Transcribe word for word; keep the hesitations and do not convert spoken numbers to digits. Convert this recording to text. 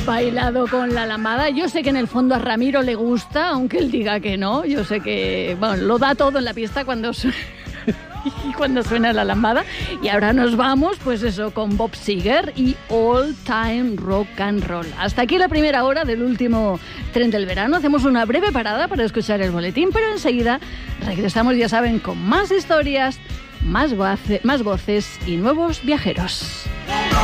bailado con la lambada. Yo sé que en el fondo a Ramiro le gusta, aunque él diga que no. Yo sé que, bueno, lo da todo en la pista cuando suena, cuando suena la lambada. Y ahora nos vamos, pues eso, con Bob Seger y All Time Rock and Roll. Hasta aquí la primera hora del último tren del verano. Hacemos una breve parada para escuchar el boletín, pero enseguida regresamos, ya saben, con más historias, más, voce, más voces y nuevos viajeros.